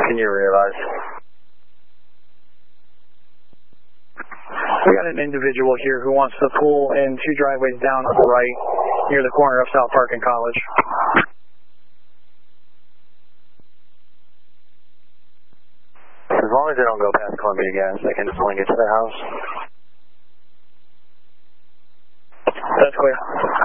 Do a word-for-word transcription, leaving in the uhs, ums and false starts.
Can you realize? We got an individual here who wants to pull in two driveways down on the right near the corner of South Park and College. As long as they don't go past Columbia Gas, they can swing it to the house. That's clear.